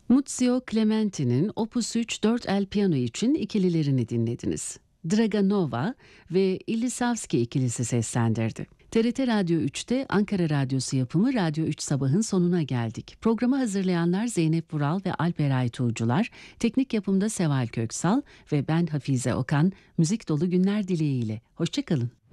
Muzio Clementi'nin Opus 3 4 el piyano için ikililerini dinlediniz. Draganova ve Ilisavski ikilisi seslendirdi. TRT Radyo 3'te Ankara Radyosu yapımı Radyo 3 Sabah'ın sonuna geldik. Programı hazırlayanlar Zeynep Vural ve Alper Tuğcular, teknik yapımda Seval Köksal ve ben Hafize Okan, müzik dolu günler dileğiyle. Hoşçakalın.